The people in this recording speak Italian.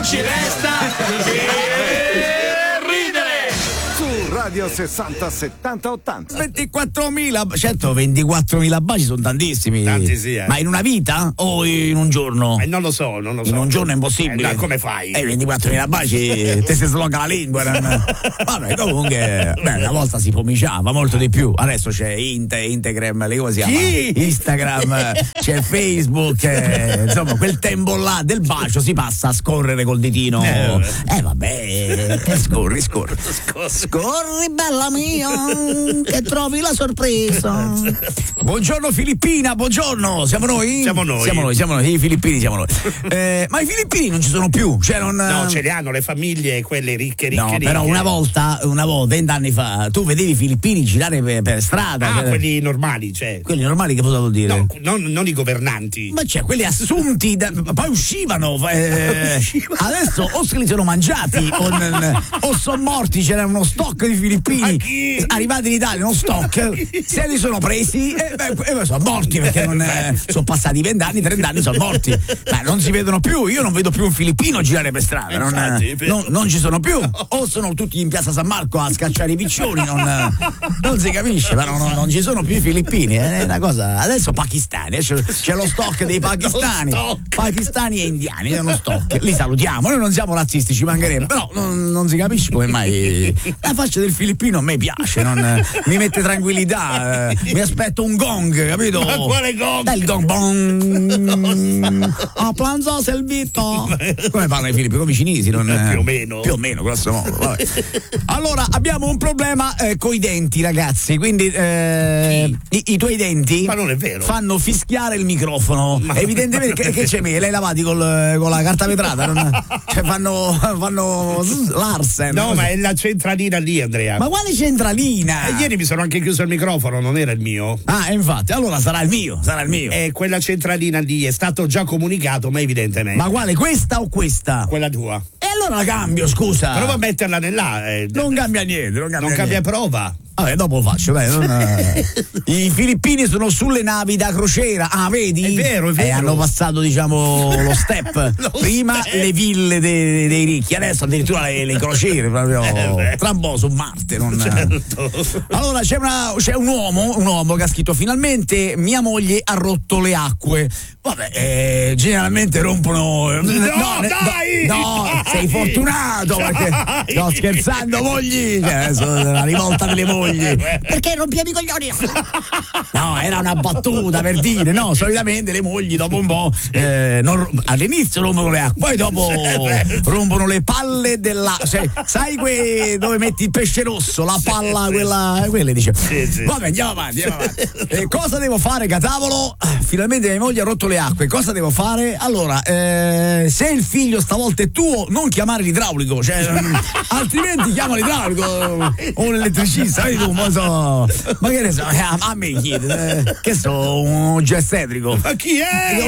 ci resta Radio 60 70 80 24.000, certo 24.000 baci sono tantissimi. Tanti sì, Ma in una vita o in un giorno? Non lo so. In un giorno è impossibile. Come fai? 24.000 baci, te si slogga la lingua. Vabbè, comunque, una volta si pomiciava molto di più. Adesso c'è Instagram, le cose Instagram, c'è Facebook, insomma, quel tempo là del bacio si passa a scorrere col ditino. Vabbè, scorri, bella mia, che trovi la sorpresa. Buongiorno Filippina, buongiorno. Siamo noi? Siamo noi. I filippini siamo noi. Ma i filippini non ci sono più, cioè non. No, ce le hanno le famiglie, quelle ricche. No, però una volta, 20 anni fa, tu vedevi i filippini girare per strada. Quelli normali, cioè. Quelli normali che cosa vuol dire? No, non i governanti. Ma c'è quelli assunti, poi uscivano. Adesso o se li sono mangiati o sono morti, c'era uno stock di filippini arrivati in Italia, uno stock, se li sono presi sono morti perché non sono passati 20 anni, 30 anni, sono morti, ma non si vedono più. Io non vedo più un filippino girare per strada, non ci sono più, o sono tutti in piazza San Marco a scacciare i piccioni, non si capisce, ma non ci sono più i filippini, è una cosa. Adesso pakistani, c'è lo stock dei pakistani e indiani, è uno stock, li salutiamo, noi non siamo razzisti, ci mancherebbe, però non si capisce come mai la faccia del filippino a me piace, mi mette tranquillità, mi aspetto un gong, capito? Ma quale gong? Il gong bong a pranzo servito, come parlano i filippini, come i cinesi, più o meno grosso modo. Vabbè. Allora abbiamo un problema coi denti, ragazzi, quindi i tuoi denti, ma non è vero, fanno fischiare il microfono, evidentemente. che c'è me? L'hai lavati con la carta vetrata? Cioè fanno l'Arsen. No, ma è la centralina lì, Andrea. Ma quale centralina? Ieri mi sono anche chiuso il microfono, non era il mio. Infatti, allora sarà il mio. Quella centralina lì è stato già comunicato, ma evidentemente. Ma quale, questa o questa? Quella tua. E allora la cambio, scusa. Prova a metterla nell'A. Non cambia niente, non cambia prova. Vabbè, dopo lo faccio, I filippini sono sulle navi da crociera. Vedi? È vero. Hanno passato, diciamo, lo step. Prima le ville dei ricchi, adesso addirittura le crociere, proprio tra un po' su Marte. Certo. Allora c'è un uomo che ha scritto: finalmente mia moglie ha rotto le acque. Vabbè, generalmente rompono. Dai! No, sei fortunato perché sto scherzando, mogli. La rivolta delle mogli. Perché rompiamo i coglioni? No, era una battuta per dire, no, solitamente le mogli dopo un po' all'inizio rompono le acque, poi dopo rompono le palle sai dove metti il pesce rosso, la palla, quelle dice. Sì. Vabbè, andiamo avanti. Cosa devo fare, catavolo? Finalmente mia moglie ha rotto le acque, cosa devo fare? Allora, se il figlio stavolta è tuo, non chiamare l'idraulico, cioè altrimenti chiama l'idraulico o l'elettricista. Ma che ne so, a me chiede, che so, un gesso elettrico. Ma chi è?